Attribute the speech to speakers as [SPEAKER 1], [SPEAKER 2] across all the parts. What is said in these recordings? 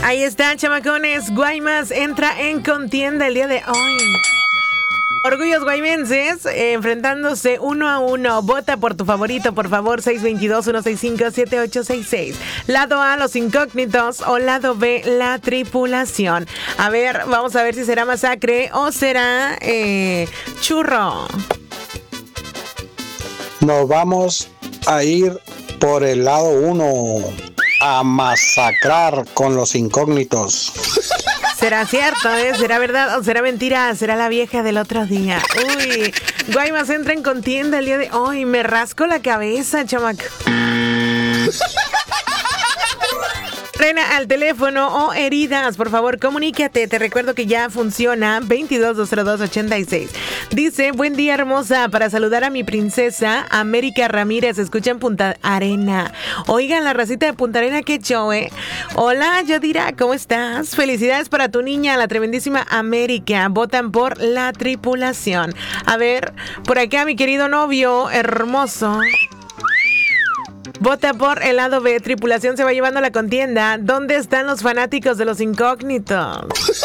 [SPEAKER 1] Ahí está, chamacones. Guaymas entra en contienda el día de hoy. Orgullos guaymenses enfrentándose 1-1. Vota por tu favorito, por favor, 622-165-7866. Lado A, los incógnitos, o lado B, la tripulación. A ver, vamos a ver si será masacre o será churro.
[SPEAKER 2] Nos vamos a ir por el lado 1, a masacrar con los incógnitos.
[SPEAKER 1] ¿Será cierto, ¿Será verdad o será mentira? ¿Será la vieja del otro día? Uy, Guaymas entra en contienda el día de hoy. Me rasco la cabeza, chamaco. Frena al teléfono o heridas, por favor, comunícate. Te recuerdo que ya funciona 22-202-86. Dice, buen día, hermosa, para saludar a mi princesa América Ramírez. Escucha en Punta Arena. Oigan, la racita de Punta Arena, qué show, Hola, Yadira, ¿cómo estás? Felicidades para tu niña, la tremendísima América. Votan por la tripulación. A ver, por acá mi querido novio hermoso vota por el lado B. Tripulación se va llevando la contienda. ¿Dónde están los fanáticos de los incógnitos?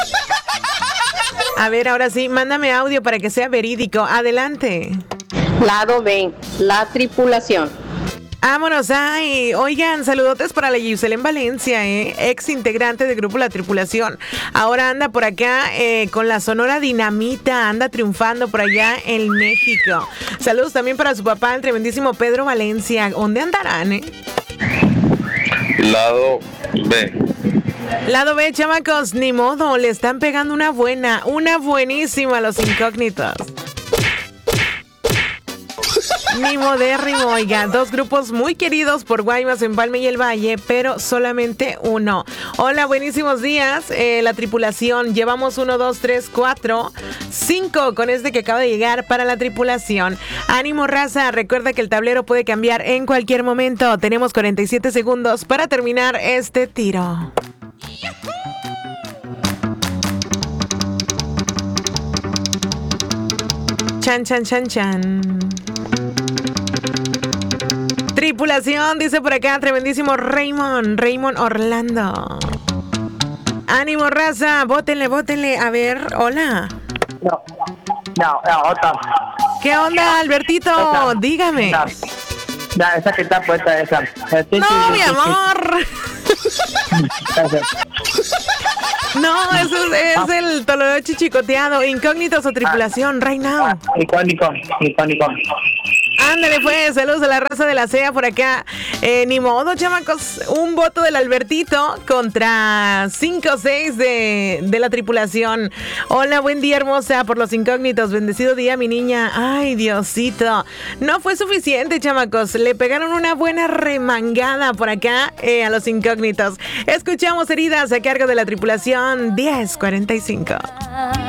[SPEAKER 1] A ver, ahora sí, mándame audio para que sea verídico. Adelante.
[SPEAKER 3] Lado B, la tripulación.
[SPEAKER 1] Vámonos, ay, oigan, saludotes para la Yuselén Valencia, ex integrante del grupo La Tripulación. Ahora anda por acá con la Sonora Dinamita, anda triunfando por allá en México. Saludos también para su papá, el tremendísimo Pedro Valencia. ¿Dónde andarán,
[SPEAKER 4] Lado B.
[SPEAKER 1] Lado B, chamacos, ni modo, le están pegando una buenísima a los incógnitos. Ni modérrimo, oiga, dos grupos muy queridos por Guaymas, Empalme y el Valle, pero solamente uno. Hola, buenísimos días, la tripulación. Llevamos 1, 2, 3, 4, 5 con este que acaba de llegar para la tripulación. Ánimo, raza, recuerda que el tablero puede cambiar en cualquier momento. Tenemos 47 segundos para terminar este tiro. Chan, chan, chan, chan. Tripulación, dice por acá, tremendísimo Raymond Orlando. Ánimo, raza, vótenle. A ver, hola.
[SPEAKER 5] No, otra.
[SPEAKER 1] ¿Qué onda, Albertito?
[SPEAKER 5] Esa.
[SPEAKER 1] Dígame.
[SPEAKER 5] Esa que está puesta, esa.
[SPEAKER 1] No, mi amor. No, eso es el tololo chichicoteado. Incógnitos o tripulación, right now.
[SPEAKER 5] Icónico.
[SPEAKER 1] Ándale, pues, saludos a la raza de la CEA por acá. Ni modo, chamacos, un voto del Albertito contra 5 o 6 de la tripulación. Hola, buen día, hermosa, por los incógnitos. Bendecido día, mi niña. Ay, Diosito. No fue suficiente, chamacos. Le pegaron una buena remangada por acá a los incógnitos. Escuchamos heridas a cargo de la tripulación 1045.